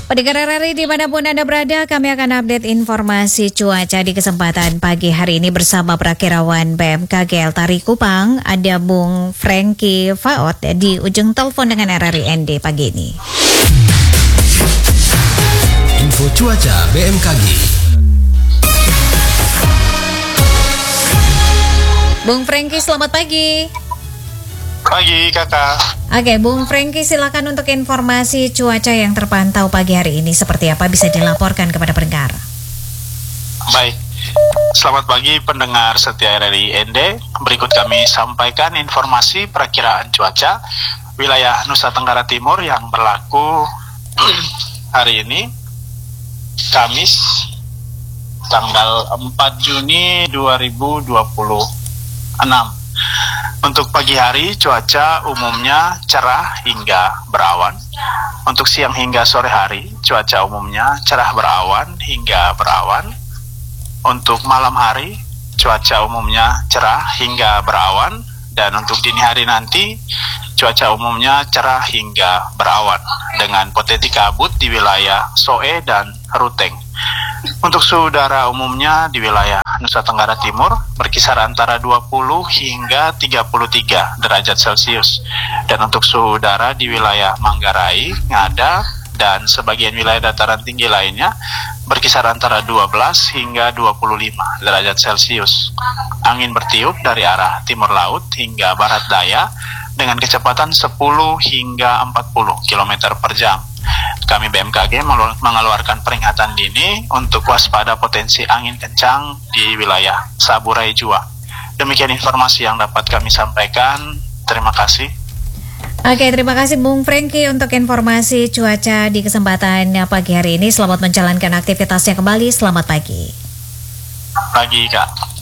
Pendengar RRI dimanapun Anda berada, kami akan update informasi cuaca di kesempatan pagi hari ini bersama Prakirawan BMKG Tari Kupang. Ada Bung Franky Faot di ujung telepon dengan RRI ND pagi ini. Info cuaca BMKG. Bung Franky, selamat pagi. Pagi kakak. Oke, Bung Franky, silakan untuk informasi cuaca yang terpantau pagi hari ini seperti apa, bisa dilaporkan kepada pendengar. Baik, selamat pagi pendengar setia RRI ND. Berikut kami sampaikan informasi perakiraan cuaca wilayah Nusa Tenggara Timur yang berlaku hari ini, Kamis, tanggal 4 Juni 2026. Untuk pagi hari, cuaca umumnya cerah hingga berawan. Untuk siang hingga sore hari, cuaca umumnya cerah berawan hingga berawan. Untuk malam hari, cuaca umumnya cerah hingga berawan. Dan untuk dini hari nanti, cuaca umumnya cerah hingga berawan dengan potensi kabut di wilayah Soe dan Ruteng. Untuk suhu udara umumnya di wilayah Nusa Tenggara Timur berkisar antara 20 hingga 33 derajat Celcius. Dan untuk suhu udara di wilayah Manggarai, Ngada, dan sebagian wilayah dataran tinggi lainnya berkisar antara 12 hingga 25 derajat Celcius. Angin bertiup dari arah timur laut hingga barat daya dengan kecepatan 10 hingga 40 km per jam. Kami BMKG mengeluarkan peringatan dini untuk waspada potensi angin kencang di wilayah Saburai Jua. Demikian informasi yang dapat kami sampaikan. Terima kasih. Oke, terima kasih Bung Franky untuk informasi cuaca di kesempatan pagi hari ini. Selamat menjalankan aktivitasnya kembali. Selamat pagi. Pagi, Kak.